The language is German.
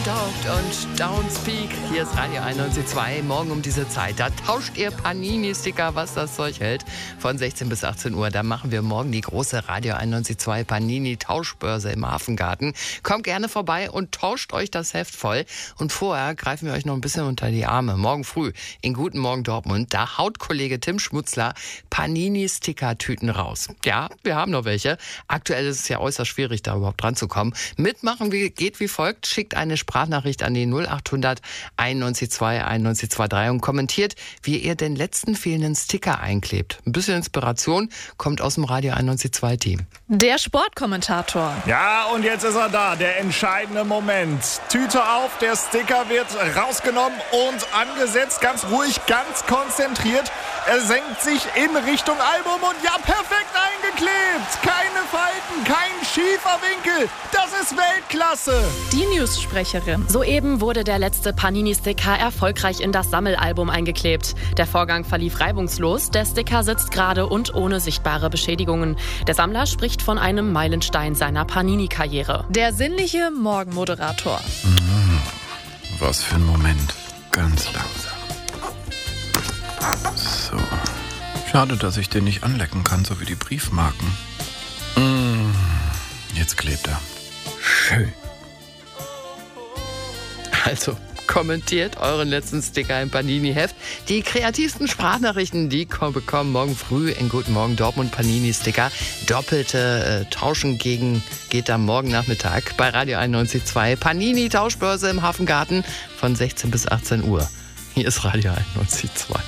Stalked und Don't Speak. Hier ist Radio 91.2. Morgen um diese Zeit. Da tauscht ihr Panini-Sticker, was das Zeug hält. Von 16 bis 18 Uhr. Da machen wir morgen die große Radio 91.2 Panini-Tauschbörse im Hafengarten. Kommt gerne vorbei und tauscht euch das Heft voll. Und vorher greifen wir euch noch ein bisschen unter die Arme. Morgen früh in Guten Morgen Dortmund, da haut Kollege Tim Schmutzler Panini-Sticker-Tüten raus. Ja, wir haben noch welche. Aktuell ist es ja äußerst schwierig, da überhaupt dran zu kommen. Mitmachen geht wie folgt. Schickt eine Sprachnachricht an die 0800 91 2 91 23 und kommentiert, wie ihr den letzten fehlenden Sticker einklebt. Ein bisschen Inspiration kommt aus dem Radio 91.2 Team. Der Sportkommentator. Ja, und jetzt ist er da, der entscheidende Moment. Tüte auf, der Sticker wird rausgenommen und angesetzt, ganz ruhig, ganz konzentriert. Er senkt sich in Richtung Album und ja, perfekt eingeklebt. Keine Falten, kein schiefer Winkel. Das ist Weltklasse. Die News-Sprecherin. Soeben wurde der letzte Panini-Sticker erfolgreich in das Sammelalbum eingeklebt. Der Vorgang verlief reibungslos, der Sticker sitzt gerade und ohne sichtbare Beschädigungen. Der Sammler spricht von einem Meilenstein seiner Panini-Karriere. Der sinnliche Morgenmoderator. Was für ein Moment. Ganz langsam. So. Schade, dass ich den nicht anlecken kann, so wie die Briefmarken. Jetzt klebt er. Schön. Also kommentiert euren letzten Sticker im Panini-Heft. Die kreativsten Sprachnachrichten, die bekommen morgen früh in Guten Morgen Dortmund Panini-Sticker. Doppelte Tauschen geht am morgen Nachmittag bei Radio 91.2. Panini-Tauschbörse im Hafengarten von 16 bis 18 Uhr. Hier ist Radio 91.2.